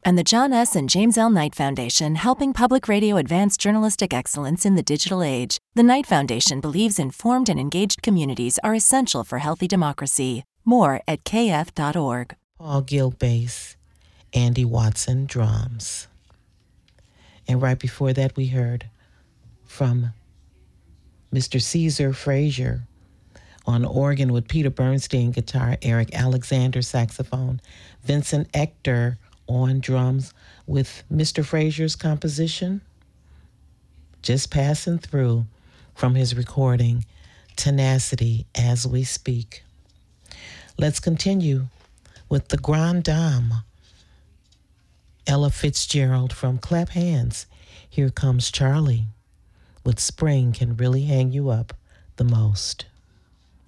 And the John S. and James L. Knight Foundation, helping public radio advance journalistic excellence in the digital age. The Knight Foundation believes informed and engaged communities are essential for healthy democracy. More at kf.org. Paul Gill bass, Andy Watson drums. And right before that, we heard from Mr. Caesar Frazier on organ with Peter Bernstein guitar, Eric Alexander saxophone, Vincent Ector on drums with Mr. Frazier's composition, Just Passing Through, from his recording, Tenacity As We Speak. Let's continue with the Grande Dame, Ella Fitzgerald from Clap Hands. Here comes Charlie with Spring Can Really Hang You Up the Most.